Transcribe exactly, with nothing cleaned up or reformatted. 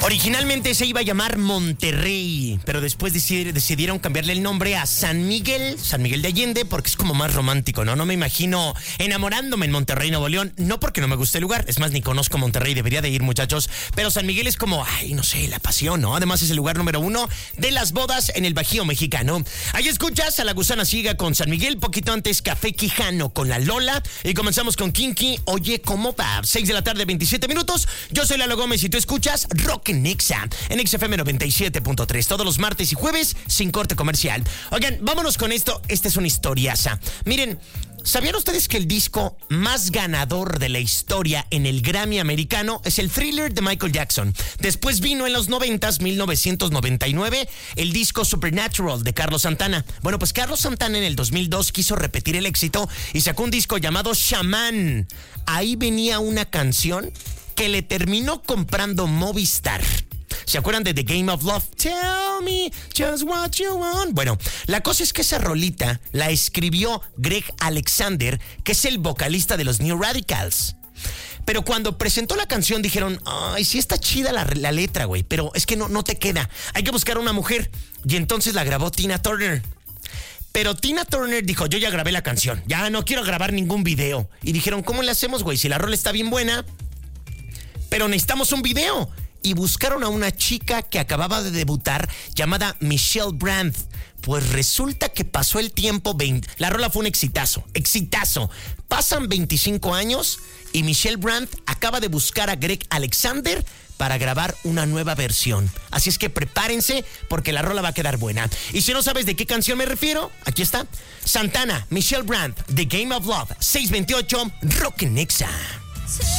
Originalmente se iba a llamar Monterrey, pero después decid- decidieron cambiarle el nombre a San Miguel, San Miguel de Allende, porque es como más romántico, ¿no? No me imagino enamorándome en Monterrey, Nuevo León, no porque no me guste el lugar, es más, ni conozco Monterrey, debería de ir, muchachos, pero San Miguel es como, ay, no sé, la pasión, ¿no? Además es el lugar número uno de las bodas en el Bajío mexicano. Ahí escuchas a La Gusana Ciega con San Miguel, poquito antes Café Quijano con La Lola, y comenzamos con Kinky, Oye, ¿cómo va? seis de la tarde, veintisiete minutos, yo soy Lalo Gómez y tú escuchas Rock en Exa, en X F M noventa y siete punto tres, todos los martes y jueves, sin corte comercial. Oigan, vámonos con esto, esta es una historiaza. Miren, ¿sabían ustedes que el disco más ganador de la historia en el Grammy americano es el Thriller de Michael Jackson? Después vino en los noventas, mil novecientos noventa y nueve, el disco Supernatural de Carlos Santana. Bueno, pues Carlos Santana en el dos mil dos quiso repetir el éxito y sacó un disco llamado Shaman. Ahí venía una canción que le terminó comprando Movistar. ¿Se acuerdan de The Game of Love? Tell me just what you want. Bueno, la cosa es que esa rolita la escribió Greg Alexander, que es el vocalista de los New Radicals. Pero cuando presentó la canción dijeron, ay, sí está chida la, la letra, güey, pero es que no, no te queda. Hay que buscar una mujer. Y entonces la grabó Tina Turner. Pero Tina Turner dijo, yo ya grabé la canción, ya no quiero grabar ningún video. Y dijeron, ¿cómo le hacemos, güey? Si la rola está bien buena, pero necesitamos un video. Y buscaron a una chica que acababa de debutar llamada Michelle Brandt. Pues resulta que pasó el tiempo, veinte, la rola fue un exitazo, exitazo. Pasan veinticinco años y Michelle Brandt acaba de buscar a Greg Alexander para grabar una nueva versión. Así es que prepárense porque la rola va a quedar buena. Y si no sabes de qué canción me refiero, aquí está. Santana, Michelle Brandt, The Game of Love, seis veintiocho, Rock en Exa.